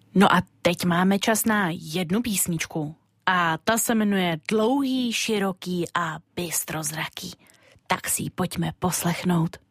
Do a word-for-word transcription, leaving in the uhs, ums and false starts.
No a teď máme čas na jednu písničku. A ta se jmenuje Dlouhý, široký a bystrozraký. Tak si ji pojďme poslechnout.